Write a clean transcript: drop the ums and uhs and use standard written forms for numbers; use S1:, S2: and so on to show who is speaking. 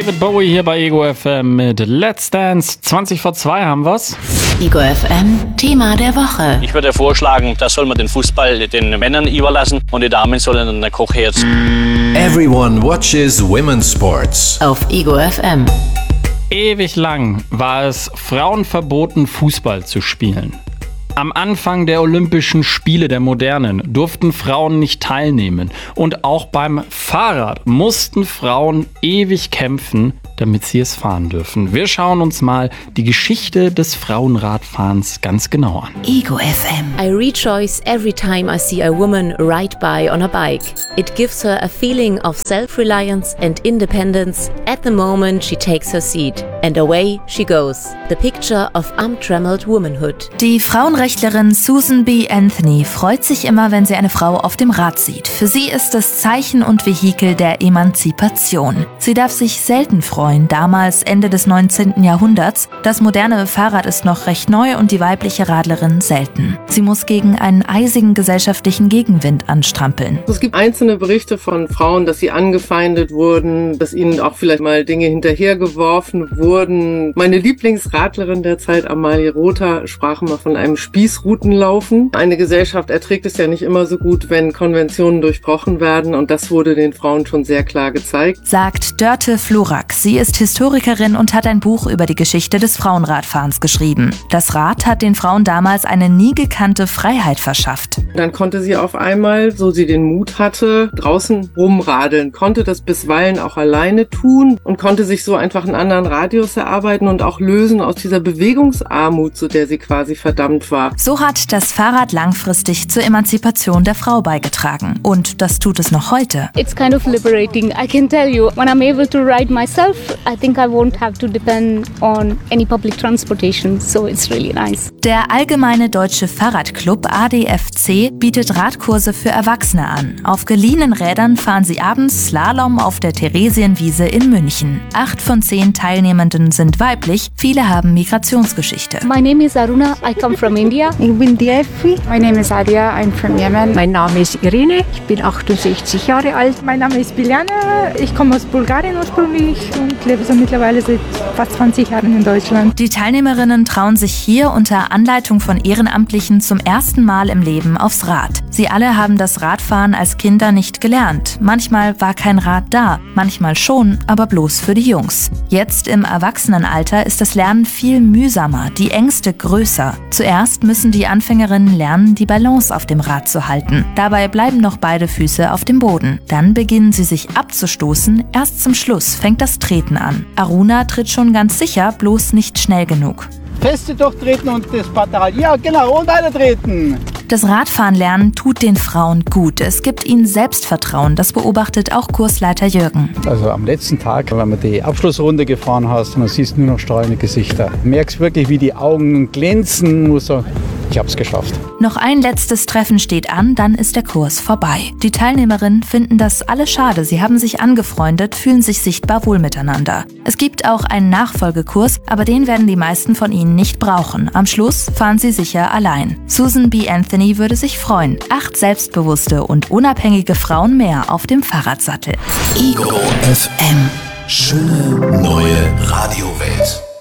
S1: David Bowie hier bei Ego FM mit Let's Dance. 20 vor 2 haben wir's.
S2: Ego FM, Thema der Woche.
S3: Ich würde vorschlagen, da soll man den Fußball den Männern überlassen und die Damen sollen an der Kochherd.
S4: Everyone watches women's sports.
S2: Auf Ego FM.
S1: Ewig lang war es Frauen verboten, Fußball zu spielen. Am Anfang der Olympischen Spiele der Modernen durften Frauen nicht teilnehmen. Und auch beim Fahrrad mussten Frauen ewig kämpfen, damit sie es fahren dürfen. Wir schauen uns mal die Geschichte des Frauenradfahrens ganz genau an.
S2: Ego FM.
S5: I rejoice every time I see a woman ride by on a bike. It gives her a feeling of self-reliance and independence at the moment she takes her seat. And away she goes. The picture of untrammeled womanhood.
S6: Die Frauenrechtlerin Susan B. Anthony freut sich immer, wenn sie eine Frau auf dem Rad sieht. Für sie ist es Zeichen und Vehikel der Emanzipation. Sie darf sich selten freuen, damals Ende des 19. Jahrhunderts. Das moderne Fahrrad ist noch recht neu und die weibliche Radlerin selten. Sie muss gegen einen eisigen gesellschaftlichen Gegenwind anstrampeln.
S7: Es gibt einzelne Berichte von Frauen, dass sie angefeindet wurden, dass ihnen auch vielleicht mal Dinge hinterhergeworfen wurden. Meine Lieblingsradlerin der Zeit, Amalie Rother, sprach mal von einem Spießrutenlaufen. Eine Gesellschaft erträgt es ja nicht immer so gut, wenn Konventionen durchbrochen werden, und das wurde den Frauen schon sehr klar gezeigt.
S6: Sagt Dörte Florak. Sie ist Historikerin und hat ein Buch über die Geschichte des Frauenradfahrens geschrieben. Das Rad hat den Frauen damals eine nie gekannte Freiheit verschafft.
S7: Dann konnte sie auf einmal, so sie den Mut hatte, draußen rumradeln, konnte das bisweilen auch alleine tun und konnte sich so einfach einen anderen Radius erarbeiten und auch lösen aus dieser Bewegungsarmut, zu der sie quasi verdammt war.
S6: So hat das Fahrrad langfristig zur Emanzipation der Frau beigetragen. Und das tut es noch heute.
S8: It's kind of liberating. I can tell you, when I'm able to ride myself, I think I won't have to depend on any public transportation. So it's really nice.
S6: Der Allgemeine Deutsche Fahrradclub ADFC bietet Radkurse für Erwachsene an. Auf geliehenen Rädern fahren sie abends Slalom auf der Theresienwiese in München. 8 von 10 Teilnehmenden sind weiblich, viele haben Migrationsgeschichte.
S8: My name is Aruna. I come from India.
S9: Ich bin Diefri.
S10: My name is Adia. I'm from Yemen.
S9: Mein Name ist Irene. Ich bin 68 Jahre alt.
S10: Mein Name ist Biljana. Ich komme aus Bulgarien ursprünglich und lebe so mittlerweile seit fast 20 Jahren in Deutschland.
S6: Die Teilnehmerinnen trauen sich hier unter Anleitung von Ehrenamtlichen zum ersten Mal im Leben aufs Rad. Sie alle haben das Radfahren als Kinder nicht gelernt. Manchmal war kein Rad da, manchmal schon, aber bloß für die Jungs. Jetzt im Erwachsenenalter ist das Lernen viel mühsamer, die Ängste größer. Zuerst müssen die Anfängerinnen lernen, die Balance auf dem Rad zu halten. Dabei bleiben noch beide Füße auf dem Boden. Dann beginnen sie sich abzustoßen. Erst zum Schluss fängt das Treten an. Aruna tritt schon ganz sicher, bloß nicht schnell genug.
S11: Feste durchtreten und das Pedal. Ja, genau, und weiter treten.
S6: Das Radfahren lernen tut den Frauen gut. Es gibt ihnen Selbstvertrauen. Das beobachtet auch Kursleiter Jürgen.
S11: Also am letzten Tag, wenn man die Abschlussrunde gefahren hast, dann siehst du nur noch strahlende Gesichter. Du merkst wirklich, wie die Augen glänzen. Muss so, ich hab's geschafft.
S6: Noch ein letztes Treffen steht an, dann ist der Kurs vorbei. Die Teilnehmerinnen finden das alle schade. Sie haben sich angefreundet, fühlen sich sichtbar wohl miteinander. Es gibt auch einen Nachfolgekurs, aber den werden die meisten von ihnen nicht brauchen. Am Schluss fahren sie sicher allein. Susan B. Anthony würde sich freuen. 8 selbstbewusste und unabhängige Frauen mehr auf dem Fahrradsattel.
S4: Ego FM. Schöne neue Radiowelt.